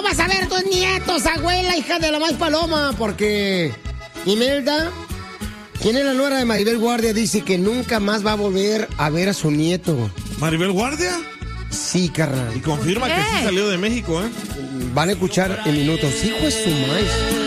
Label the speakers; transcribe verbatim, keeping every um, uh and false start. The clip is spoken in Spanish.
Speaker 1: no vas a ver tus nietos, abuela, hija de la más paloma? Porque Imelda, quien es la nuera de Maribel Guardia, dice que nunca más va a volver a ver a su nieto.
Speaker 2: ¿Maribel Guardia?
Speaker 1: Sí, carnal.
Speaker 2: Y confirma que sí salió de México, ¿eh?
Speaker 1: Van a escuchar en minutos. Hijo de su maíz.